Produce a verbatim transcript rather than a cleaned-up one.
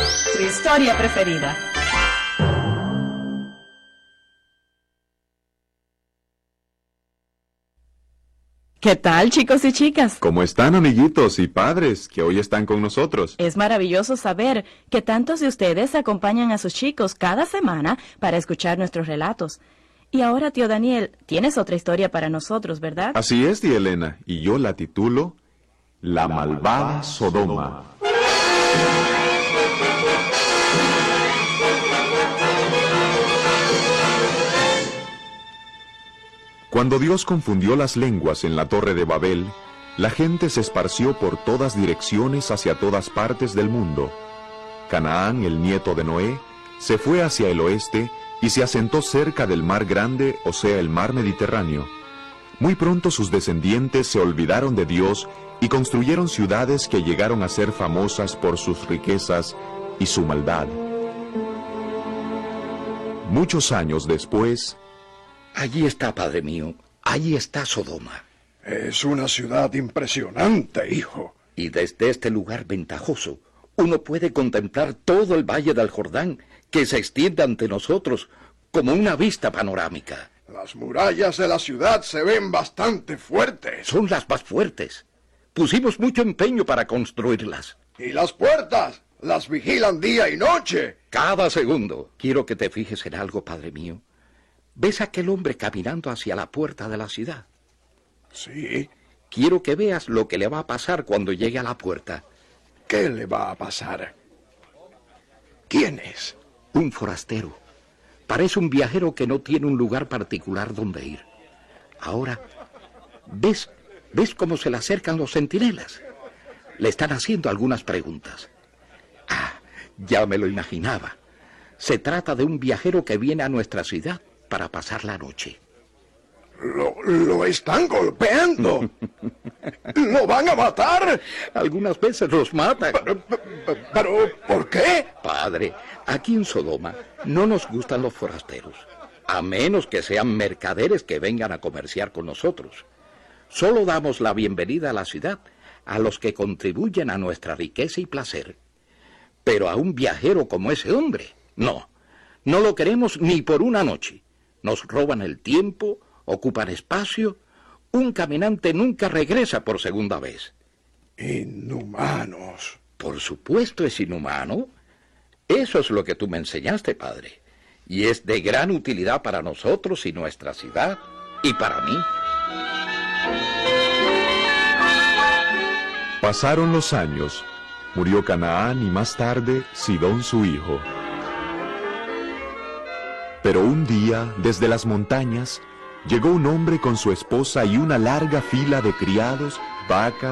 Tu historia preferida. ¿Qué tal, chicos y chicas? ¿Cómo están, amiguitos y padres que hoy están con nosotros? Es maravilloso saber que tantos de ustedes acompañan a sus chicos cada semana para escuchar nuestros relatos. Y ahora, tío Daniel, tienes otra historia para nosotros, ¿verdad? Así es, tía Elena, y yo la titulo La malvada Sodoma. Cuando Dios confundió las lenguas en la Torre de Babel, la gente se esparció por todas direcciones hacia todas partes del mundo. Canaán, el nieto de Noé, se fue hacia el oeste y se asentó cerca del mar grande, o sea, el mar Mediterráneo. Muy pronto sus descendientes se olvidaron de Dios y construyeron ciudades que llegaron a ser famosas por sus riquezas y su maldad. Muchos años después... Allí está, padre mío, allí está Sodoma. Es una ciudad impresionante, hijo. Y desde este lugar ventajoso, uno puede contemplar todo el valle del Jordán, que se extiende ante nosotros como una vista panorámica. Las murallas de la ciudad se ven bastante fuertes. Son las más fuertes. Pusimos mucho empeño para construirlas. Y las puertas las vigilan día y noche. Cada segundo. Quiero que te fijes en algo, padre mío. ¿Ves a aquel hombre caminando hacia la puerta de la ciudad? Sí. Quiero que veas lo que le va a pasar cuando llegue a la puerta. ¿Qué le va a pasar? ¿Quién es? Un forastero. Parece un viajero que no tiene un lugar particular donde ir. Ahora, ¿ves, ves cómo se le acercan los centinelas? Le están haciendo algunas preguntas. Ah, ya me lo imaginaba. Se trata de un viajero que viene a nuestra ciudad para pasar la noche. Lo, lo están golpeando. ¿Lo van a matar? Algunas veces los matan. Pero, pero, pero, ¿por qué? Padre, aquí en Sodoma no nos gustan los forasteros, a menos que sean mercaderes que vengan a comerciar con nosotros. Solo damos la bienvenida a la ciudad a los que contribuyen a nuestra riqueza y placer. Pero a un viajero como ese hombre, no. No lo queremos ni por una noche. Nos roban el tiempo, ocupan espacio. Un caminante nunca regresa por segunda vez. Inhumanos. Por supuesto es inhumano. Eso es lo que tú me enseñaste, padre. Y es de gran utilidad para nosotros y nuestra ciudad, y para mí. Pasaron los años. Murió Canaán y más tarde Sidón su hijo. Pero un día, desde las montañas, llegó un hombre con su esposa y una larga fila de criados, vacas,